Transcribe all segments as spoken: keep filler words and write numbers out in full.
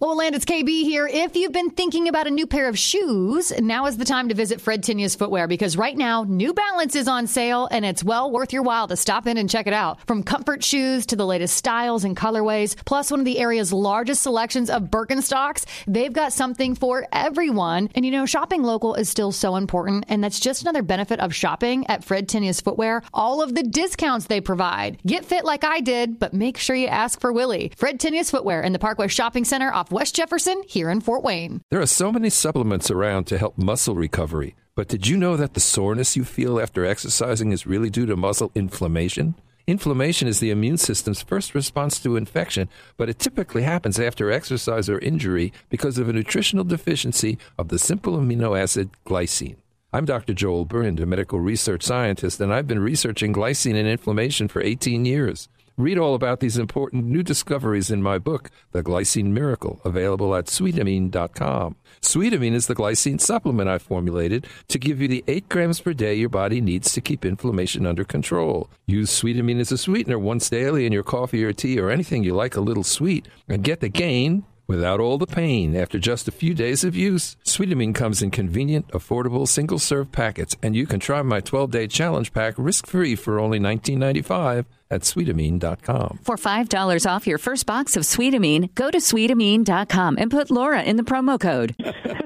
Well, Land, it's K B here. If you've been thinking about a new pair of shoes, now is the time to visit Fred Tinius Footwear, because right now, New Balance is on sale, and it's well worth your while to stop in and check it out. From comfort shoes to the latest styles and colorways, plus one of the area's largest selections of Birkenstocks, they've got something for everyone. And you know, shopping local is still so important, and that's just another benefit of shopping at Fred Tinius Footwear. All of the discounts they provide. Get fit like I did, but make sure you ask for Willie. Fred Tinius Footwear in the Parkway Shopping Center off West Jefferson here in Fort Wayne. There are so many supplements around to help muscle recovery, but did you know that the soreness you feel after exercising is really due to muscle inflammation? Inflammation is the immune system's first response to infection, but it typically happens after exercise or injury because of a nutritional deficiency of the simple amino acid glycine. I'm Doctor Joel Burnd, a medical research scientist, and I've been researching glycine and inflammation for eighteen years. Read all about these important new discoveries in my book, The Glycine Miracle, available at sweetamine dot com. Sweetamine is the glycine supplement I formulated to give you the eight grams per day your body needs to keep inflammation under control. Use Sweetamine as a sweetener once daily in your coffee or tea or anything you like a little sweet, and get the gain without all the pain after just a few days of use. Sweetamine comes in convenient, affordable, single-serve packets, and you can try my twelve-day challenge pack risk-free for only nineteen ninety-five at sweetamine dot com. For five dollars off your first box of Sweetamine, go to sweetamine dot com and put Laura in the promo code.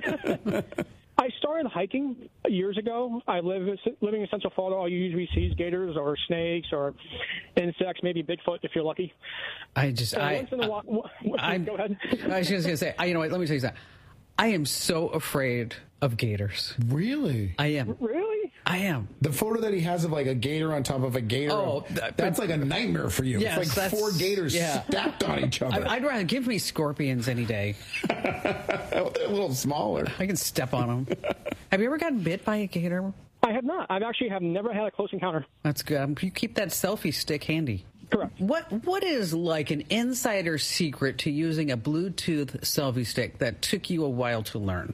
I started hiking years ago. I live living in Central Florida. All you usually see is gators or snakes or insects, maybe Bigfoot if you're lucky. I just, so I, once in a while, I, go ahead. I was just going to say, I, you know what, let me tell you something. I am so afraid of gators. Really? I am. Really? I am. The photo that he has of like a gator on top of a gator, oh, that, that's like a nightmare for you. Yes, it's like four gators yeah. stacked on each other. I, I'd rather give me scorpions any day. A little smaller. I can step on them. Have you ever gotten bit by a gator? I have not. I've actually have never had a close encounter. That's good. Um, you keep that selfie stick handy. Correct. What What is like an insider secret to using a Bluetooth selfie stick that took you a while to learn?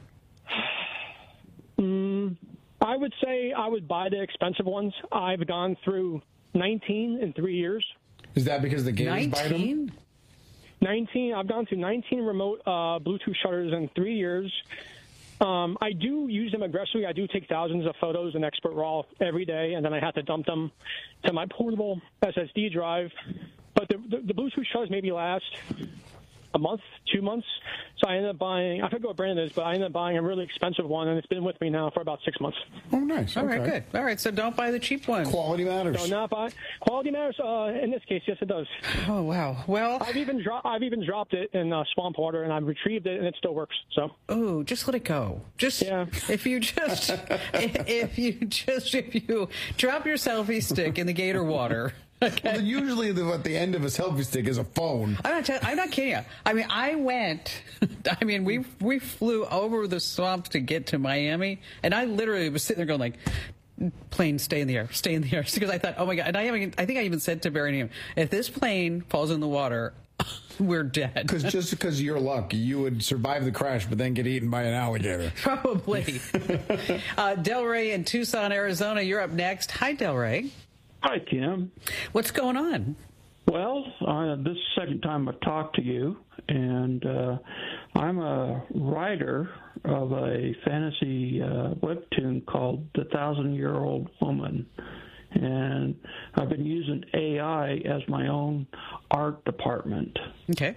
Mm, I would say I would buy the expensive ones. I've gone through nineteen in three years. Is that because the gators bite them? nineteen. I've gone through nineteen remote uh, Bluetooth shutters in three years. Um, I do use them aggressively. I do take thousands of photos in Expert RAW every day, and then I have to dump them to my portable S S D drive. But the, the, the Bluetooth shutters maybe last a month, two months. So I ended up buying, I forget what brand it is, but I ended up buying a really expensive one, and it's been with me now for about six months. Oh, nice. All okay. right, good. All right, so don't buy the cheap one. Quality matters. So not buy, quality matters, uh, in this case, yes, it does. Oh, wow. Well, I've even, dro- I've even dropped it in uh, swamp water, and I've retrieved it, and it still works. So. Oh, just let it go. Just, yeah. if you just, if, if you just, if you drop your selfie stick in the gator water. Okay. Well, usually the, at the end of a selfie stick is a phone. I'm not. T- I'm not kidding you. I mean, I went. I mean, we we flew over the swamp to get to Miami, and I literally was sitting there going like, "Plane, stay in the air, stay in the air," because I thought, "Oh my god!" And I, even, I think I even said to Barry, "If this plane falls in the water, we're dead." Because just because of your luck, you would survive the crash, but then get eaten by an alligator. Probably. uh, Delray in Tucson, Arizona. You're up next. Hi, Delray. Hi, Kim. What's going on? Well, uh, this is the second time I've talked to you, and uh, I'm a writer of a fantasy uh, webtoon called The Thousand-Year-Old Woman, and I've been using A I as my own art department. Okay.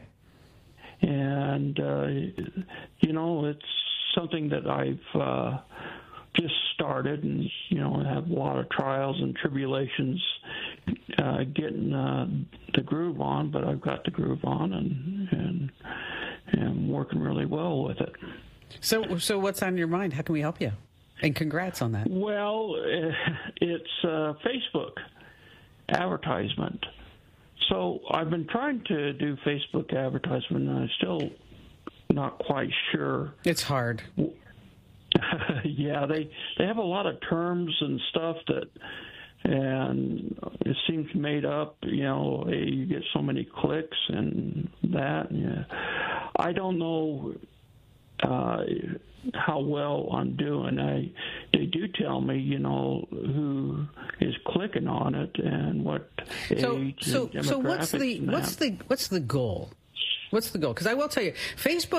And, uh, you know, it's something that I've uh, just started, and you know, have a lot of trials and tribulations uh, getting uh, the groove on. But I've got the groove on, and and and working really well with it. So, so what's on your mind? How can we help you? And congrats on that. Well, it's uh, Facebook advertisement. So I've been trying to do Facebook advertisement, and I'm still not quite sure. It's hard. Yeah, they they have a lot of terms and stuff that, and it seems made up. You know, you get so many clicks and that. Yeah, I don't know uh, how well I'm doing. I they do tell me, you know, who is clicking on it and what so, age so, and so what's the demographics and what's that. the what's the goal? What's the goal? Because I will tell you, Facebook